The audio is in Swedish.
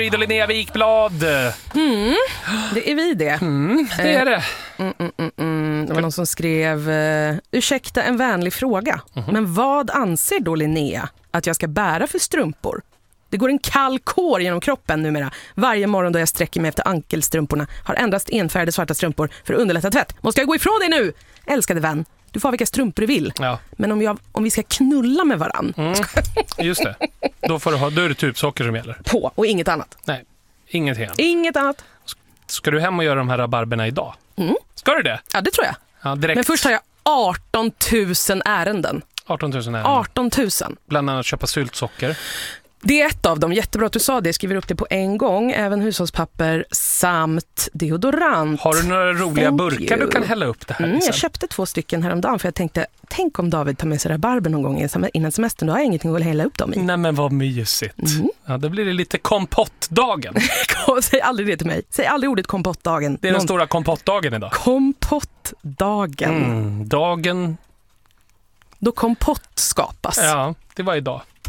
Ida Linnea Wikblad. Det är vi det. Det är det. Det var någon som skrev ursäkta en vänlig fråga. Men vad anser då Linnea att jag ska bära för strumpor? Det går en kall kår genom kroppen numera. Varje morgon då jag sträcker mig efter ankelstrumporna har endast enfärgade svarta strumpor för att underlätta tvätt. Måste jag gå ifrån dig nu? Älskade vän. Du får ha vilka strumpor du vill. Ja. Men om vi ska knulla med varann. Just det. Då är det tubsocker som gäller. På och inget annat. Nej, ingenting annat. Inget annat. Ska du hem och göra de här rabarberna idag? Ska du det? Ja, det tror jag. Ja, direkt. Men först har jag 18 000 ärenden. 18 000 ärenden. 18 000. Bland annat köpa syltsocker. Det är ett av dem. Jättebra att du sa det. Jag skriver upp det på en gång. Även hushållspapper samt deodorant. Har du några roliga burkar du kan hälla upp det här? Jag köpte 2 stycken häromdagen för jag tänkte, tänk om David tar med sig rabarber någon gång innan semestern. Då har jag ingenting att hälla upp dem i. Nej men vad mysigt. Ja, då blir det lite kompottdagen. Säg aldrig det till mig. Säg aldrig ordet kompottdagen. Det är den stora kompottdagen idag. Kompottdagen. Dagen. Då kompott skapas. Ja, det var idag.